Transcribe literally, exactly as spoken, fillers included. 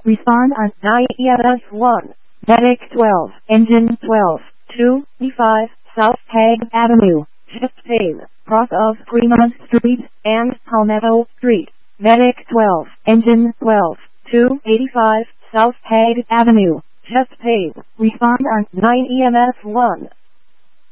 Respond on nine E M S one. Medic twelve, Engine twelve, two E five, South Hague Avenue, Champaign, cross of Fremont Street and Palmetto Street. Medic twelve, Engine twelve, two eighty-five, South Hague Avenue, Champaign. Respond on nine E M S one.